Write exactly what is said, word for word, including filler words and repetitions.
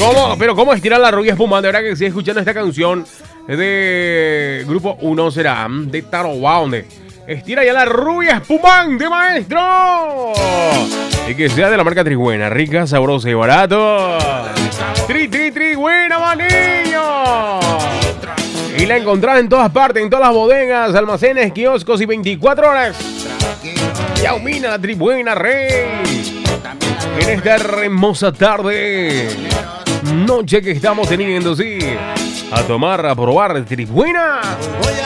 ¿Cómo? Pero ¿cómo estirar la rubia espumante? De verdad que si escuchando esta canción es de Grupo Uno será de Tarobaunde. Estira ya la rubia espumante, maestro. Y que sea de la marca Trigüena, rica, sabrosa y barato. Tri, tri, Trigüena, manillo. Y la encontrás en todas partes, en todas las bodegas, almacenes, kioscos y veinticuatro horas. Yaumina la Trigüena, rey. En esta hermosa tarde, noche que estamos teniendo, sí. A tomar, a probar Trigüena.